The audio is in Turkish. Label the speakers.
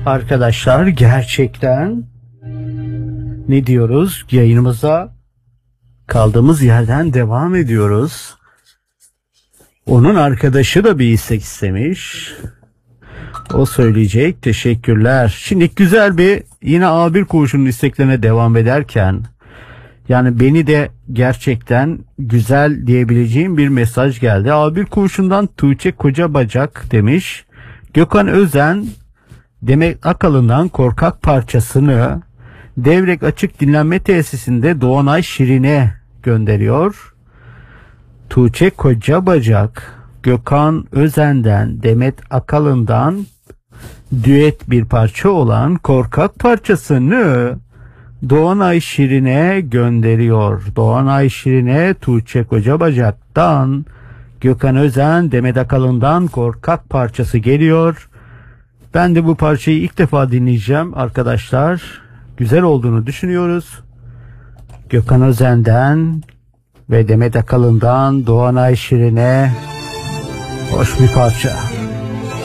Speaker 1: Arkadaşlar gerçekten ne diyoruz? Yayınımıza kaldığımız yerden devam ediyoruz. Onun arkadaşı da bir istek istemiş. O söyleyecek. Teşekkürler. Şimdi güzel bir yine A1 Koğuşu'nun isteklerine devam ederken yani beni de gerçekten güzel diyebileceğim bir mesaj geldi. A1 Koğuşu'ndan Tuğçe Kocabacak demiş. Gökhan Özen Demet Akalın'dan Korkak parçasını Devrek Açık Dinlenme Tesisinde Doğanay Şirin'e gönderiyor. Tuğçe Kocabacak Gökhan Özen'den Demet Akalın'dan düet bir parça olan Korkak parçasını Doğanay Şirin'e gönderiyor. Doğanay Şirin'e Tuğçe Kocabacak'tan Gökhan Özen Demet Akalın'dan Korkak parçası geliyor. Ben de bu parçayı ilk defa dinleyeceğim arkadaşlar. Güzel olduğunu düşünüyoruz. Gökhan Özen'den ve Demet Akalın'dan Doğanay Şirin'e hoş bir parça.